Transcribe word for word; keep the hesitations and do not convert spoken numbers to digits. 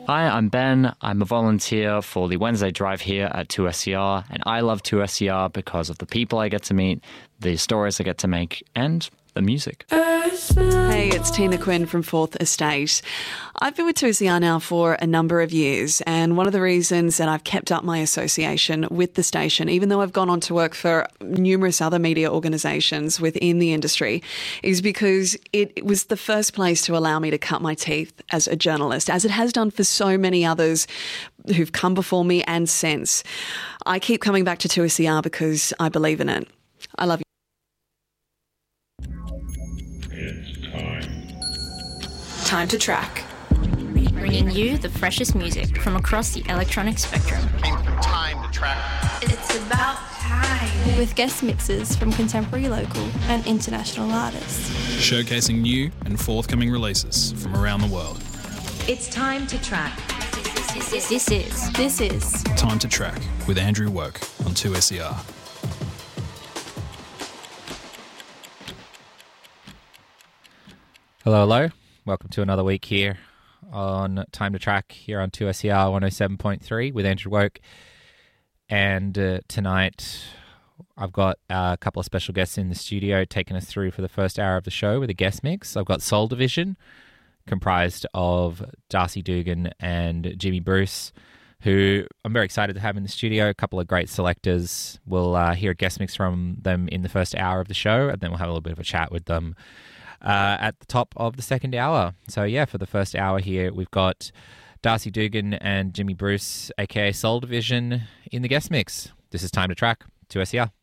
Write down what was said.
Hi, I'm Ben. I'm a volunteer for the Wednesday Drive here at two S C R, and I love two S C R because of the people I get to meet, the stories I get to make, and the music. Hey, it's Tina Quinn from Fourth Estate. I've been with two S C R now for a number of years, and one of the reasons that I've kept up my association with the station, even though I've gone on to work for numerous other media organisations within the industry, is because it was the first place to allow me to cut my teeth as a journalist, as it has done for so many others who've come before me and since. I keep coming back to two S C R because I believe in it. I love you. Time to track. Bringing you the freshest music from across the electronic spectrum. Time to track. It's about time. With guest mixes from contemporary, local and international artists. Showcasing new and forthcoming releases from around the world. It's time to track. This is, this is, this is Time to Track with Andrew Woke on two S E R. Hello, hello. Welcome to another week here on Time to Track here on two S E R one oh seven point three with Andrew Woke. And uh, tonight I've got a couple of special guests in the studio taking us through for the first hour of the show with a guest mix. I've got Soul Division, comprised of Darcy Dugan and Jimmy Bruce, who I'm very excited to have in the studio. A couple of great selectors. We'll uh, hear a guest mix from them in the first hour of the show, and then we'll have a little bit of a chat with them Uh, at the top of the second hour. So yeah, for the first hour here, we've got Darcy Dugan and Jimmy Bruce, aka Soul Division, in the guest mix. This is Time to Track, two S E R.